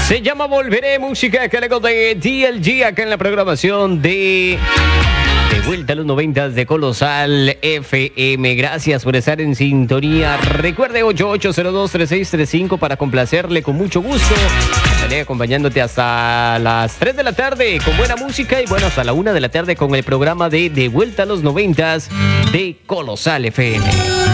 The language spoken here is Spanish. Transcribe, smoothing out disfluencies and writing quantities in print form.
Se llama Volveré, música que le de DLG acá en la programación de vuelta a los 90 de Colosal FM. Gracias por estar en sintonía. Recuerde 88023635 para complacerle con mucho gusto. Estaré acompañándote hasta las 3 de la tarde con buena música y bueno, hasta la 1 de la tarde con el programa de vuelta a los 90 de Colosal FM.